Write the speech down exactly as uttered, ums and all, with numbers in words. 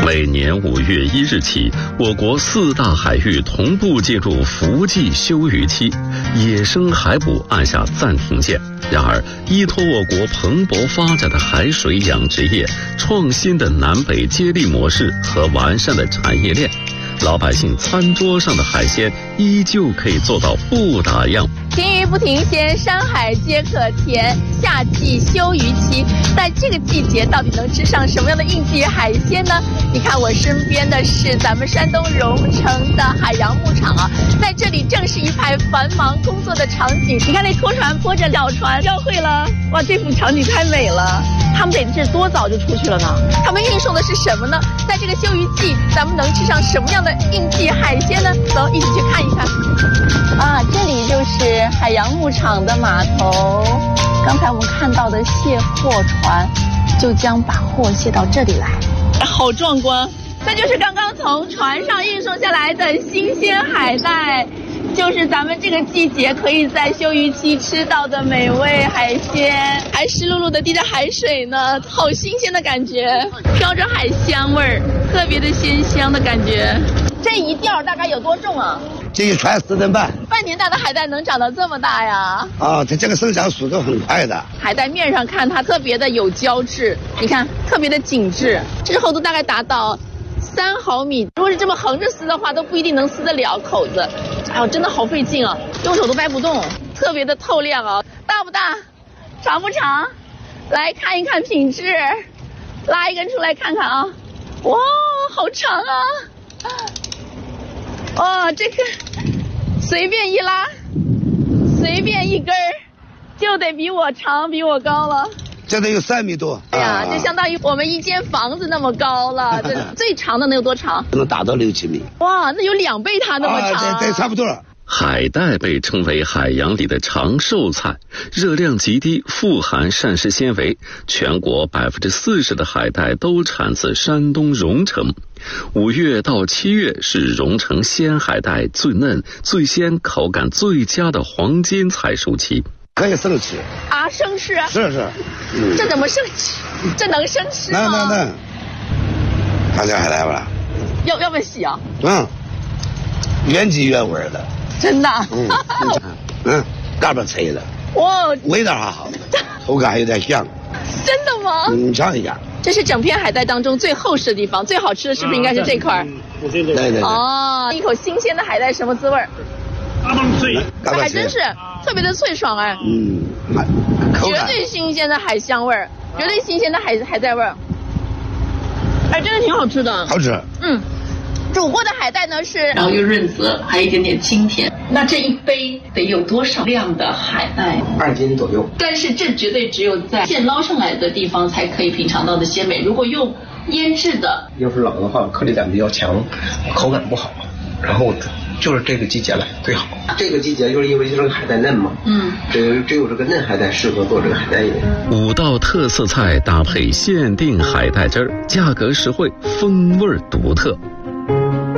每年五月一日起，我国四大海域同步进入伏季休渔期，野生海捕按下暂停键。然而，依托我国蓬勃发展的海水养殖业、创新的南北接力模式和完善的产业链，老百姓餐桌上的海鲜依旧可以做到不打烊。 停渔不停鲜，山海皆可甜。夏季休渔期，在这个季节到底能吃上什么样的应季海鲜呢？你看我身边的是咱们山东荣成的海洋牧场啊，在这里正是一派繁忙工作的场景。你看那拖船拖着小船交汇了，哇，这幅场景太美了。他们得是多早就出去了呢？他们运送的是什么呢？在这个休渔季，咱们能吃上什么样的应季海鲜呢？走，一起去看一看。啊，这里就是海洋牧场的码头。刚才我们看到的卸货船，就将把货卸到这里来，好壮观！这就是刚刚从船上运送下来的新鲜海带。就是咱们这个季节可以在休渔期吃到的美味海鲜，还湿漉漉的滴着海水呢，好新鲜的感觉，飘着海香味儿，特别的鲜香的感觉。这一钓大概有多重啊？ 这一船四吨半。 半年大的海带能长到这么大呀？ 啊，它这个生长速度很快的。 海带面上看它特别的有胶质，你看特别的紧致，这厚度大概达到三毫米，如果是这么横着撕的话，都不一定能撕得了口子。哎呦，真的好费劲啊，用手都掰不动，特别的透亮啊。大不大？长不长？来看一看品质，拉一根出来看看啊。哇，好长啊！哇，这个随便一拉，随便一根就得比我长，比我高了。 这得有三米多。 哎呀，就相当于我们一间房子那么高了。这最长的能有多长？ 能达到六七米。 哇，那有两倍它那么长。 啊，对对，差不多。 海带被称为海洋里的长寿菜，热量极低，富含膳食纤维。全国百分之四十的海带都产自山东荣成。五月到七月是荣成鲜海带最嫩、最鲜、口感最佳的黄金采收期。 可以生吃啊，生吃？ 是是。 嗯、这怎么生吃？这能生吃吗？ 能能能。看这海带吧。 要要不要洗啊？ 嗯，原汁原味的。 真的。 嗯嗯，嘎巴脆的。 哇， 味道还好，口感还有点香。 真的吗？ 嗯，你尝一下。 这是整片海带当中最厚实的地方，最好吃的是不是应该是这块？ 嗯，对对对。 哦，一口新鲜的海带什么滋味？ 嘎巴脆， 那还真是特别的脆爽哎。 嗯， 绝对新鲜的海香味儿，绝对新鲜的海海带味儿。哎，真的挺好吃的。 好吃。 嗯。煮过的海带呢是， 然后又润泽，还有一点点清甜。那这一杯得有多少量的海带？ 二斤左右。 但是这绝对只有在现捞上来的地方才可以品尝到的鲜美。如果用腌制的， 要是冷的话，颗粒感比较强，口感不好。然后就是这个季节来最好。 这个季节就是因为这个海带嫩嘛， 嗯， 只有只有这个嫩海带适合做这个海带饮。 五道特色菜搭配限定海带汁儿，价格实惠，风味独特。